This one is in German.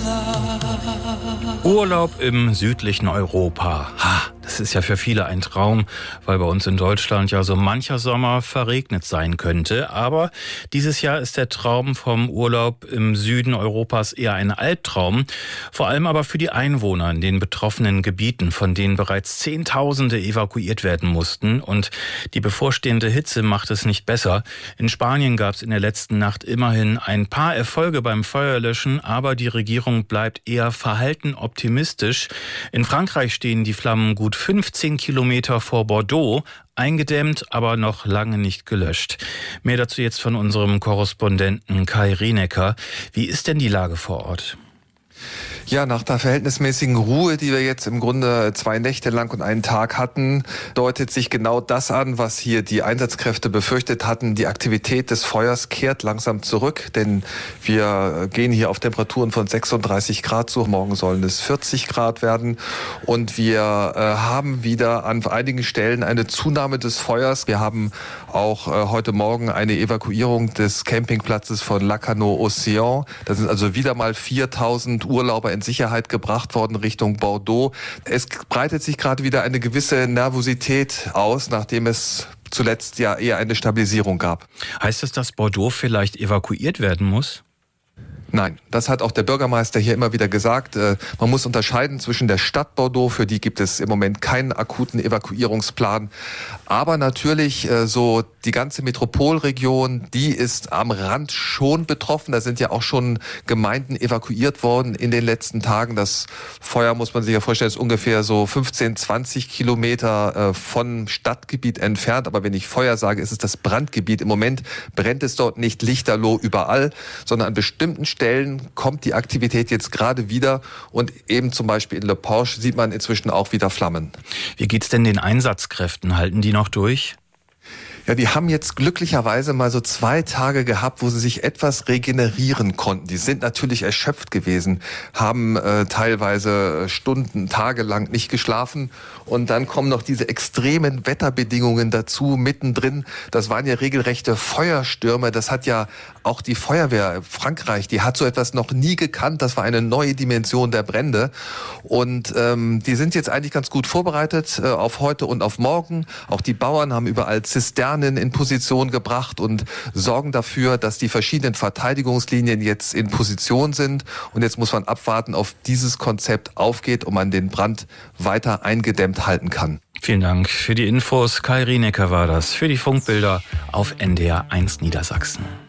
Urlaub im südlichen Europa. Das ist ja für viele ein Traum, weil bei uns in Deutschland ja so mancher Sommer verregnet sein könnte. Aber dieses Jahr ist der Traum vom Urlaub im Süden Europas eher ein Albtraum. Vor allem aber für die Einwohner in den betroffenen Gebieten, von denen bereits Zehntausende evakuiert werden mussten. Und die bevorstehende Hitze macht es nicht besser. In Spanien gab es in der letzten Nacht immerhin ein paar Erfolge beim Feuerlöschen, aber die Regierung bleibt eher verhalten optimistisch. In Frankreich stehen die Flammen gut 15 Kilometer vor Bordeaux, eingedämmt, aber noch lange nicht gelöscht. Mehr dazu jetzt von unserem Korrespondenten Kai Rienecker. Wie ist denn die Lage vor Ort? Ja, nach der verhältnismäßigen Ruhe, die wir jetzt im Grunde 2 Nächte lang und einen Tag hatten, deutet sich genau das an, was hier die Einsatzkräfte befürchtet hatten. Die Aktivität des Feuers kehrt langsam zurück, denn wir gehen hier auf Temperaturen von 36 Grad zu. Morgen sollen es 40 Grad werden. Und wir haben wieder an einigen Stellen eine Zunahme des Feuers. Wir haben auch heute Morgen eine Evakuierung des Campingplatzes von Lacanau-Océan. Da sind also wieder mal 4000 Urlauber in Sicherheit gebracht worden Richtung Bordeaux. Es breitet sich gerade wieder eine gewisse Nervosität aus, nachdem es zuletzt ja eher eine Stabilisierung gab. Heißt das, dass Bordeaux vielleicht evakuiert werden muss? Nein, das hat auch der Bürgermeister hier immer wieder gesagt. Man muss unterscheiden zwischen der Stadt Bordeaux, für die gibt es im Moment keinen akuten Evakuierungsplan. Aber natürlich so die ganze Metropolregion, die ist am Rand schon betroffen. Da sind ja auch schon Gemeinden evakuiert worden in den letzten Tagen. Das Feuer, muss man sich ja vorstellen, ist ungefähr so 15, 20 Kilometer vom Stadtgebiet entfernt. Aber wenn ich Feuer sage, ist es das Brandgebiet. Im Moment brennt es dort nicht lichterloh überall, sondern an bestimmten Stellen kommt die Aktivität jetzt gerade wieder und eben zum Beispiel in Le Porche sieht man inzwischen auch wieder Flammen. Wie geht's denn den Einsatzkräften? Halten die noch durch? Ja, die haben jetzt glücklicherweise mal so 2 Tage gehabt, wo sie sich etwas regenerieren konnten. Die sind natürlich erschöpft gewesen, haben teilweise Stunden, tagelang nicht geschlafen. Und dann kommen noch diese extremen Wetterbedingungen dazu, mittendrin. Das waren ja regelrechte Feuerstürme. Das hat ja auch die Feuerwehr Frankreich, die hat so etwas noch nie gekannt. Das war eine neue Dimension der Brände. Und die sind jetzt eigentlich ganz gut vorbereitet auf heute und auf morgen. Auch die Bauern haben überall Zisternen in Position gebracht und sorgen dafür, dass die verschiedenen Verteidigungslinien jetzt in Position sind. Und jetzt muss man abwarten, ob dieses Konzept aufgeht und man den Brand weiter eingedämmt halten kann. Vielen Dank für die Infos. Kai Rienecker war das für die Funkbilder auf NDR 1 Niedersachsen.